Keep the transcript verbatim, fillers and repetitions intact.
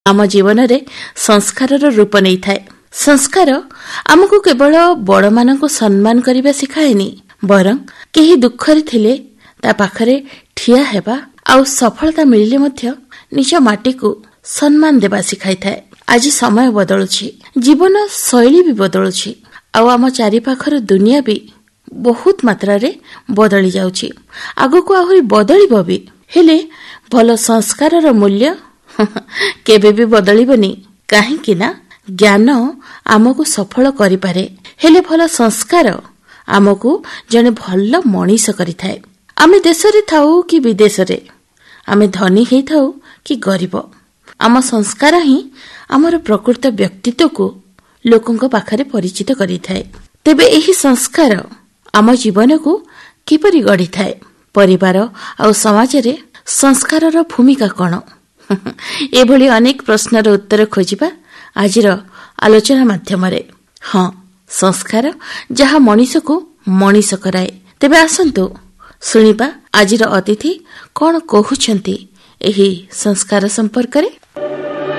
ଆମ ଜୀବନରେ ସଂସ୍କାରର ରୂପ ନେଇଥାଏ। ସଂସ୍କାର ଆମକୁ କେବଳ ବଡ଼ମାନଙ୍କୁ ସମ୍ମାନ କରିବା ଶିଖାଏନି, ବରଂ କେହି ଦୁଃଖରେ ଥିଲେ ତା ପାଖରେ ଠିଆ ହେବା ଆଉ ସଫଳତା ମିଳିଲେ ମଧ୍ୟ ନିଜ ମାଟିକୁ ସମ୍ମାନ ଦେବା ଶିଖାଇଥାଏ। ଆଜି ସମୟ ବଦଳୁଛି, ଜୀବନ ଶୈଳୀ ବି ବଦଳୁଛି, ଆଉ ଆମ ଚାରିପାଖର ଦୁନିଆ ବି ବହୁତ ମାତ୍ରାରେ ବଦଳି ଯାଉଛି। ଆଗକୁ ଆହୁରି ବଦଳିବ ବି, ହେଲେ ଭଲ ସଂସ୍କାରର ମୂଲ୍ୟ କେବେ ବି ବଦଳିବନି। କାହିଁକି ନା ଜ୍ଞାନ ଆମକୁ ସଫଳ କରିପାରେ, ହେଲେ ଭଲ ସଂସ୍କାର ଆମକୁ ଜଣେ ଭଲ ମଣିଷ କରିଥାଏ। ଆମେ ଦେଶରେ ଥାଉ କି ବିଦେଶରେ, ଆମେ ଧନୀ ହେଇଥାଉ କି ଗରିବ, ଆମ ସଂସ୍କାର ହିଁ ଆମର ପ୍ରକୃତ ବ୍ୟକ୍ତିତ୍ୱକୁ ଲୋକଙ୍କ ପାଖରେ ପରିଚିତ କରିଥାଏ। ତେବେ ଏହି ସଂସ୍କାର ଆମ ଜୀବନକୁ କିପରି ଗଢ଼ିଥାଏ? ପରିବାର ଆଉ ସମାଜରେ ସଂସ୍କାରର ଭୂମିକା କ'ଣ? ଏଭଳି ଅନେକ ପ୍ରଶ୍ନର ଉତ୍ତର ଖୋଜିବା ଆଜିର ଆଲୋଚନା ମାଧ୍ୟମରେ। ହଁ, ସଂସ୍କାର ଯାହା ମଣିଷକୁ ମଣିଷ କରାଏ। ତେବେ ଆସନ୍ତୁ ଶୁଣିବା ଆଜିର ଅତିଥି କ'ଣ କହୁଛନ୍ତି ଏହି ସଂସ୍କାର ସମ୍ପର୍କରେ।